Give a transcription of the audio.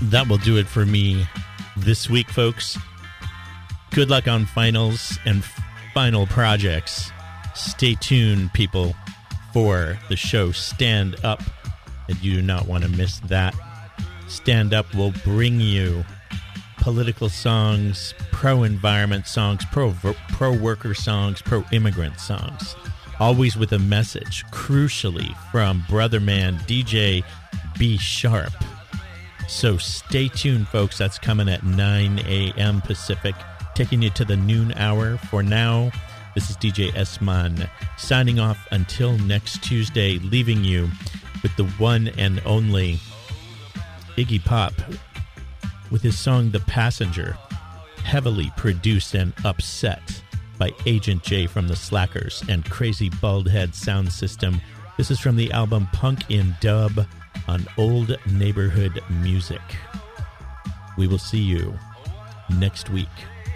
that will do it for me this week, folks. Good luck on finals and final projects. Stay tuned, people, for the show Stand Up, and you do not want to miss that. Stand Up will bring you political songs, pro-environment songs, pro-worker songs, pro-immigrant songs, always with a message, crucially, from brother man DJ B Sharp. So stay tuned, folks. That's coming at 9 a.m. Pacific, taking you to the noon hour. For now, this is DJ Esman signing off until next Tuesday, leaving you with the one and only Iggy Pop with his song The Passenger, heavily produced and upset by Agent J from the Slackers and Crazy Baldhead Sound System. This is from the album Punk in Dub on Old Neighborhood Music. We will see you next week.